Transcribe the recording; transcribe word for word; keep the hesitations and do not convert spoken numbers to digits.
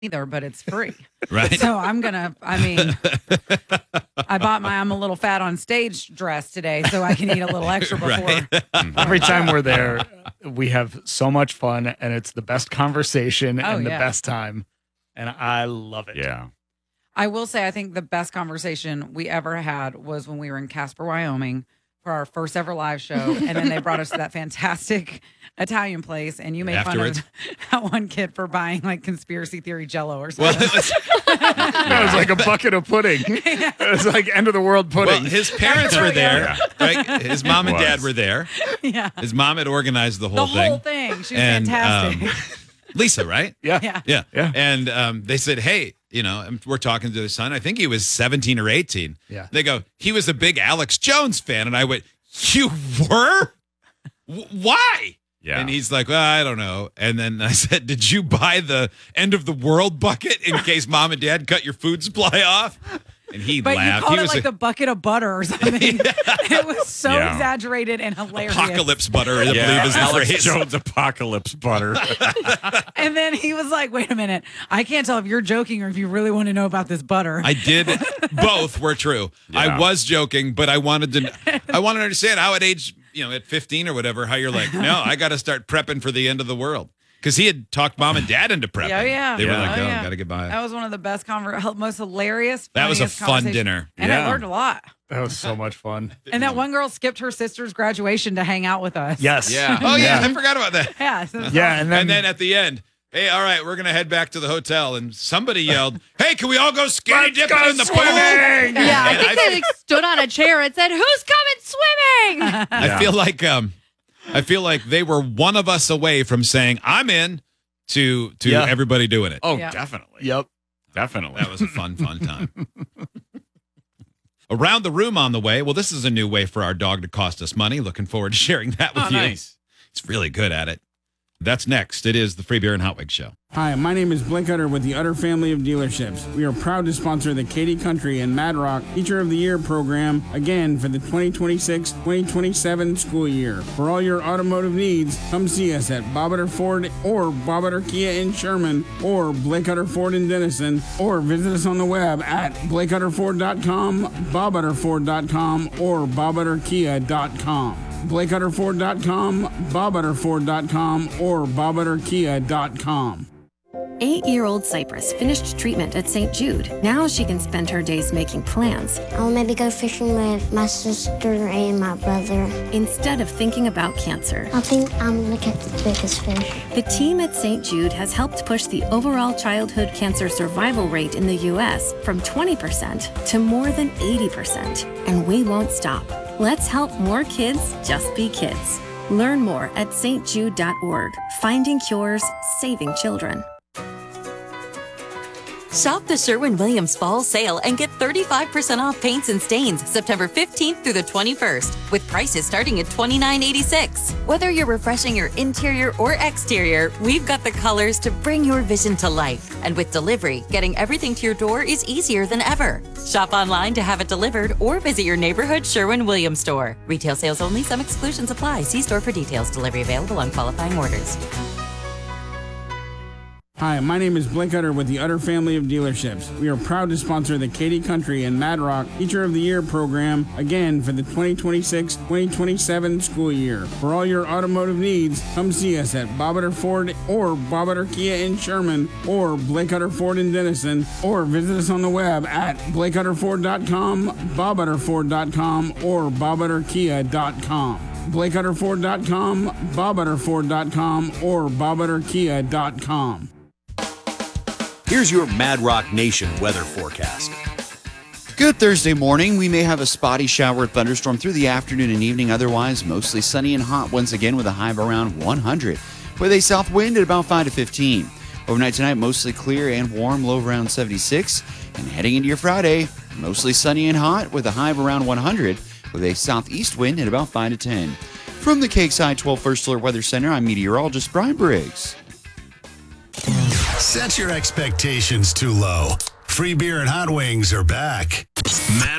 either, but it's free. Right. So I'm going to, I mean, I bought my I'm a little fat on stage dress today so I can eat a little extra before. Right. Every time we're there, we have so much fun, and it's the best conversation Oh, and the yeah. best time. And I love it. Yeah. I will say, I think the best conversation we ever had was when we were in Casper, Wyoming for our first ever live show. And then they brought us to that fantastic Italian place. And you made Afterwards? fun of that one kid for buying like conspiracy theory jello or Well, something. it was, It was like a bucket of pudding. It was like end of the world well, pudding. his parents were there. Right? His mom and Was. dad were there. yeah. His mom had organized the The whole thing. whole thing. She was And, fantastic. um, Lisa, right? yeah. yeah. Yeah. Yeah. And um, they said, hey, you know, and we're talking to their son. I think he was seventeen or eighteen. Yeah. They go, he was a big Alex Jones fan. And I went, you were? W- Why? Yeah. And he's like, well, I don't know. And then I said, did you buy the end of the world bucket in case mom and dad cut your food supply off? And he But laughed. you called he it was like a, the bucket of butter or something. It was so Yeah. exaggerated and hilarious. apocalypse butter, I yeah. believe is the Alex phrase. Jones apocalypse butter. And then he was like, wait a minute. I can't tell if you're joking or if you really want to know about this butter. I did. Both were true. I Yeah. was joking, but I wanted to. I wanted to understand how at age, you know, at fifteen or whatever, how you're like, no, I got to start prepping for the end of the world because he had talked mom and dad into prepping. Oh, yeah. They were Yeah. like, Oh, oh, yeah. got to get by. That was one of the best, conver- most hilarious. That was a funniest fun conversations. dinner. And I Yeah. learned a lot. That was so much fun. And that one girl skipped her sister's graduation to hang out with us. Yes. Yeah. Oh yeah, Yeah. I forgot about that. Yeah. So it was Yeah. awesome. And then, And then at the end, hey, all right, we're gonna head back to the hotel, and somebody yelled, "Hey, can we all go skinny Let's dipping go in the swimming! pool?" Yeah, I And think I- they like, stood on a chair and said, "Who's coming swimming?" I Yeah. feel like um, I feel like they were one of us away from saying, "I'm in," to to Yeah. everybody doing it. Oh, Yeah. definitely. yep. Definitely. That was a fun, fun time. Around the room on the way. Well, this is a new way for our dog to cost us money. Looking forward to sharing that with Oh, you. nice. It's really good at it. That's next. It is the Free Beer and Hot Wings Show. Hi, my name is Blake Utter with the Utter family of dealerships. We are proud to sponsor the Katy Country and Mad Rock Teacher of the Year program again for the twenty twenty-six twenty twenty-seven school year. For all your automotive needs, come see us at Bob Utter Ford or Bob Utter Kia in Sherman or Blake Utter Ford in Denison, or visit us on the web at blake utter ford dot com, bob utter ford dot com, or bob utter kia dot com. blake utter ford dot com, bob utter ford dot com, or bob utter kia dot com. Eight-year-old Cypress finished treatment at Saint Jude. Now she can spend her days making plans I'll maybe go fishing with my sister and my brother. instead of thinking about cancer. I think I'm gonna catch the biggest fish. The team at Saint Jude has helped push the overall childhood cancer survival rate in the U S from twenty percent to more than eighty percent. And we won't stop. Let's help more kids just be kids. Learn more at s t jude dot org. Finding cures, saving children. Shop the Sherwin-Williams Fall Sale and get thirty-five percent off paints and stains September fifteenth through the twenty-first, with prices starting at twenty-nine eighty-six. Whether you're refreshing your interior or exterior, we've got the colors to bring your vision to life. And with delivery, getting everything to your door is easier than ever. Shop online to have it delivered or visit your neighborhood Sherwin-Williams store. Retail sales only. Some exclusions apply. See store for details. Delivery available on qualifying orders. Hi, my name is Blake Utter with the Utter family of dealerships. We are proud to sponsor the Katy Country and Mad Rock Teacher of the Year program again for the twenty twenty-six twenty twenty-seven school year. For all your automotive needs, come see us at Bob Utter Ford or Bob Utter Kia in Sherman or Blake Utter Ford in Denison, or visit us on the web at blake utter ford dot com, bob utter ford dot com, or bob utter kia dot com. blake utter ford dot com, bob utter ford dot com, or bob utter kia dot com. Here's your Mad Rock Nation weather forecast. Good Thursday morning. We may have a spotty shower or thunderstorm through the afternoon and evening. Otherwise, mostly sunny and hot once again with a high of around one hundred. With a south wind at about five to fifteen. Overnight tonight, mostly clear and warm, low of around seventy-six. And heading into your Friday, mostly sunny and hot with a high of around one hundred. With a southeast wind at about five to ten. From the Cakeside twelve First Alert Weather Center, I'm meteorologist Brian Briggs. Set your expectations too low. Free beer and hot wings are back. Mad